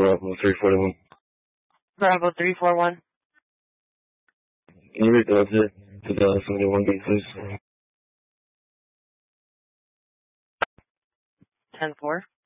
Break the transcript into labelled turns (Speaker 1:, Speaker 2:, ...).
Speaker 1: Bravo 341.
Speaker 2: Bravo 341.
Speaker 1: Can you read the exit to the 71 gate, please?
Speaker 2: 10-4.